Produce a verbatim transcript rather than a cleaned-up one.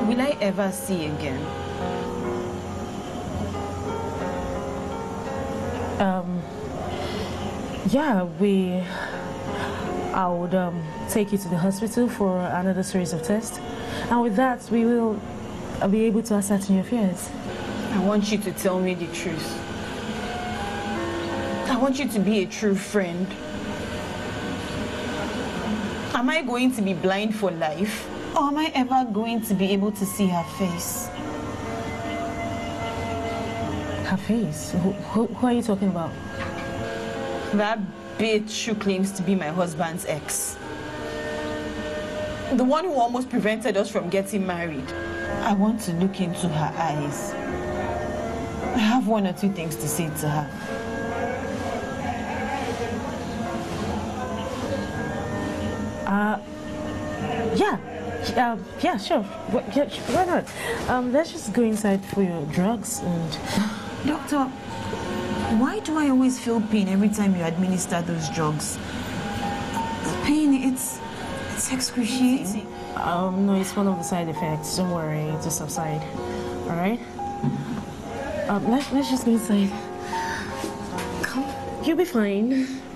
will I ever see again? Um, yeah, we... I would um, take you to the hospital for another series of tests. And with that, we will be able to ascertain your fears. I want you to tell me the truth. I want you to be a true friend. Am I going to be blind for life? Or am I ever going to be able to see her face? Her face? Who, who, who are you talking about? That bitch who claims to be my husband's ex. The one who almost prevented us from getting married. I want to look into her eyes. I have one or two things to say to her. Uh, yeah. Uh, yeah, sure. Yeah, why not? Um, let's just go inside for your drugs and... Doctor, why do I always feel pain every time you administer those drugs? The pain, it's... it's excruciating. Um, no, it's one of the side effects. Don't worry, it'll subside. Alright? Um, let, let's just go inside. Come. You'll be fine.